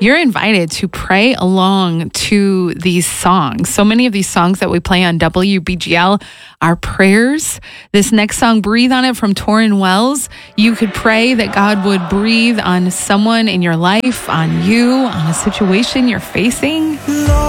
you're invited to pray along to these songs. So many of these songs that we play on WBGL are prayers. This next song, Breathe on It from Torrin Wells, you could pray that God would breathe on someone in your life, on you, on a situation you're facing.